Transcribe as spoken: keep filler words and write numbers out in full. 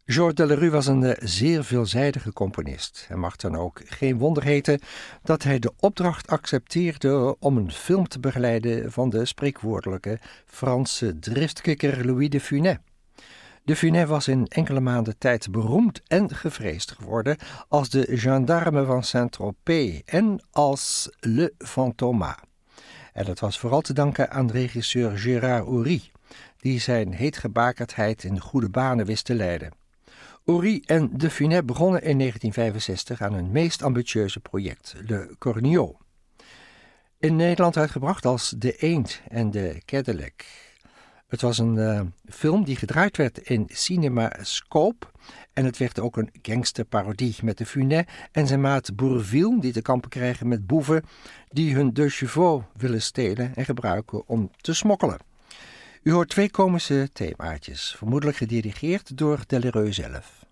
Georges Delerue was een zeer veelzijdige componist. Het mag dan ook geen wonder heten dat hij de opdracht accepteerde om een film te begeleiden van de spreekwoordelijke Franse driftkikker Louis de Funès. De Funès was in enkele maanden tijd beroemd en gevreesd geworden als de gendarme van Saint-Tropez en als Le Fantôme. En dat was vooral te danken aan regisseur Gérard Houry, die zijn heetgebakerdheid in goede banen wist te leiden. Houry en de Funès begonnen in negentien vijfenzestig aan hun meest ambitieuze project, Le Cornio. In Nederland uitgebracht als De Eend en de Cadillac. Het was een uh, film die gedraaid werd in CinemaScope en het werd ook een gangsterparodie met de Funès en zijn maat Bourvil die te kampen krijgen met boeven die hun deux chevaux willen stelen en gebruiken om te smokkelen. U hoort twee komische themaatjes, vermoedelijk gedirigeerd door Delerue zelf.